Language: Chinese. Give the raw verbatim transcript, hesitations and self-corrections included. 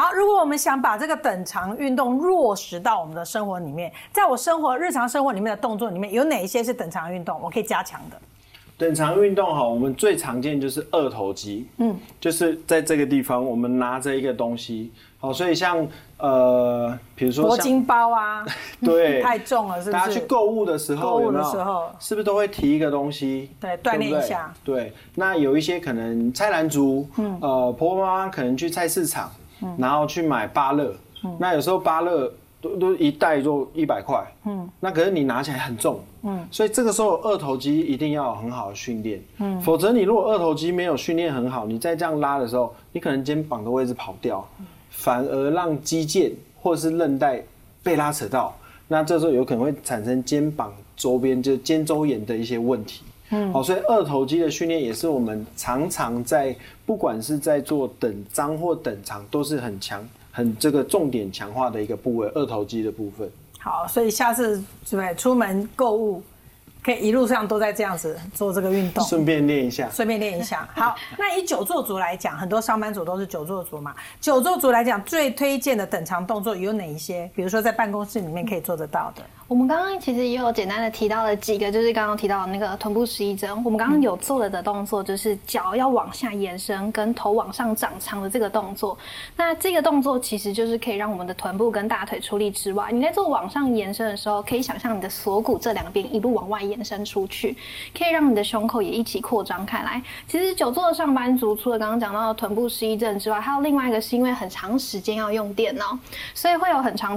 好，如果我们想把这个等长运动落实到我们的生活里面，在我生活日常生活里面的动作里面，有哪一些是等长运动我可以加强的？ 等长运动哈，我们最常见就是二头肌，嗯，就是在这个地方，我们拿着一个东西，好，所以像呃，比如说铂金包啊， 对， 太重了，是不是？ 大家去购物的时候， 购物的时候是不是都会提一个东西？ 对，锻炼一下。 对，对，那有一些可能菜篮族，嗯，呃，婆婆妈妈可能去菜市场，嗯，然后去买芭乐，嗯，那有时候芭乐都都一袋就一百块，嗯，那可是你拿起来很重，嗯，所以这个时候二头肌一定要有很好的训练，嗯，否则你如果二头肌没有训练很好，你再这样拉的时候，你可能肩膀的位置跑掉，嗯，反而让肌腱或者是韧带被拉扯到，那这时候有可能会产生肩膀周边就肩周炎的一些问题。嗯，好，所以二头肌的训练也是我们常常在不管是在做等张或等长，都是很强、很这个重点强化的一个部位，二头肌的部分。 好，所以下次对出门购物，可以一路上都在这样子做这个运动， 顺便练一下， 顺便练一下。好，那以久坐族来讲，很多上班族都是久坐族嘛。久坐族来讲，最推荐的等长动作有哪一些？比如说在办公室里面可以做得到的。 我们刚刚其实也有简单的提到了几个，就是刚刚提到的那个臀部十一针。我们刚刚有做了的动作，就是脚要往下延伸，跟头往上长长的这个动作。那这个动作其实就是可以让我们的臀部跟大腿出力之外，你在做往上延伸的时候，可以想象你的锁骨这两边一路往外延伸出去，可以让你的胸口也一起扩张开来。其实久坐的上班族，除了刚刚讲到的臀部十一针之外，还有另外一个是因为很长时间要用电脑，所以会有很长